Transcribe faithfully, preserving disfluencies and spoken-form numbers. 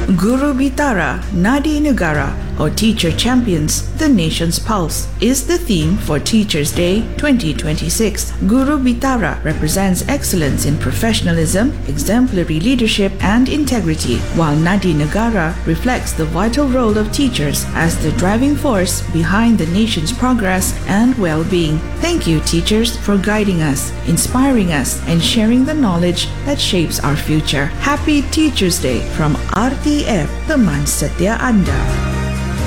Guru Bitara, Nadi Nagara, or Teacher Champions, the Nation's Pulse, is the theme for Teachers' Day twenty twenty-six. Guru Bitara represents excellence in professionalism, exemplary leadership, and integrity, while Nadi Nagara reflects the vital role of teachers as the driving force behind the nation's progress and well-being. Thank you, teachers, for guiding us, inspiring us, and sharing the knowledge that shapes our future. Happy Teachers' Day from R T F, teman setia Anda.